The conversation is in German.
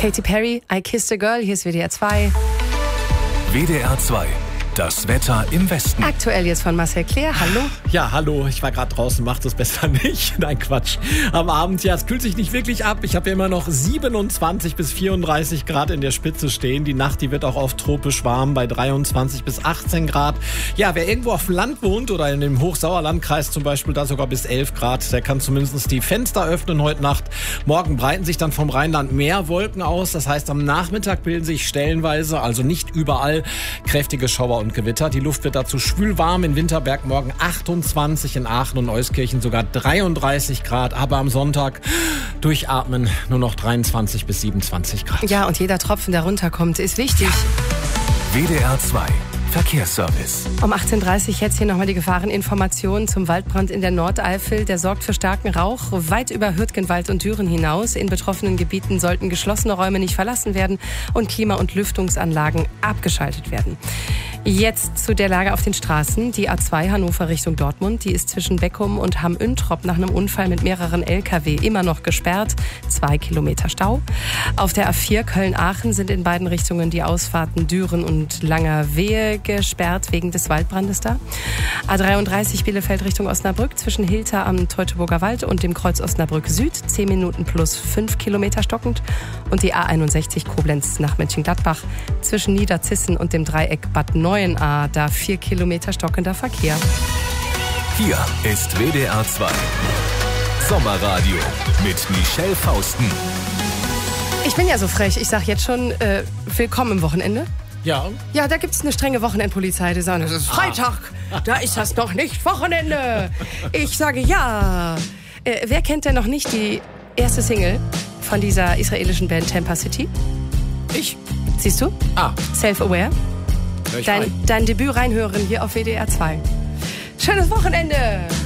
Katy Perry, I Kissed a Girl, hier ist WDR 2. WDR 2. Das Wetter im Westen. Aktuell jetzt von Marcel Claire. Hallo. Ja, hallo. Ich war gerade draußen, macht es besser nicht. Nein, Quatsch. Am Abend, ja, es kühlt sich nicht wirklich ab. Ich habe ja immer noch 27 bis 34 Grad in der Spitze stehen. Die Nacht, die wird auch oft tropisch warm bei 23 bis 18 Grad. Ja, wer irgendwo auf dem Land wohnt oder in dem Hochsauerlandkreis zum Beispiel, da sogar bis 11 Grad, der kann zumindest die Fenster öffnen heute Nacht. Morgen breiten sich dann vom Rheinland mehr Wolken aus. Das heißt, am Nachmittag bilden sich stellenweise, also nicht überall, kräftige Schauer und Gewitter. Die Luft wird dazu schwül warm. In Winterberg morgen 28, in Aachen und Euskirchen sogar 33 Grad. Aber am Sonntag durchatmen nur noch 23 bis 27 Grad. Ja, und jeder Tropfen, der runterkommt, ist wichtig. WDR 2. Verkehrsservice. Um 18.30 Uhr jetzt hier nochmal die Gefahreninformation zum Waldbrand in der Nordeifel. Der sorgt für starken Rauch weit über Hürtgenwald und Düren hinaus. In betroffenen Gebieten sollten geschlossene Räume nicht verlassen werden und Klima- und Lüftungsanlagen abgeschaltet werden. Jetzt zu der Lage auf den Straßen. Die A2 Hannover Richtung Dortmund, die ist zwischen Beckum und Hamm-Üntrop nach einem Unfall mit mehreren Lkw immer noch gesperrt. 2 Kilometer Stau. Auf der A4 Köln-Aachen sind in beiden Richtungen die Ausfahrten Düren und Langerwehe gesperrt wegen des Waldbrandes da. A33 Bielefeld Richtung Osnabrück zwischen Hilter am Teutoburger Wald und dem Kreuz Osnabrück Süd 10 Minuten plus 5 Kilometer stockend. Und die A61 Koblenz nach Mönchengladbach zwischen Niederzissen und dem Dreieck Bad Neuenahr, da 4 Kilometer stockender Verkehr. Hier ist WDR 2. Sommerradio mit Michelle Fausten. Ich bin ja so frech, ich sag jetzt schon willkommen im Wochenende. Ja. Ja, da gibt's eine strenge Wochenendpolizei, die sagen, es ist Freitag, da ist das noch nicht Wochenende. Ich sage ja. Wer kennt denn noch nicht die erste Single von dieser israelischen Band Tampa City? Ich? Siehst du? Self-Aware. Dein Debüt reinhören hier auf WDR 2. Schönes Wochenende!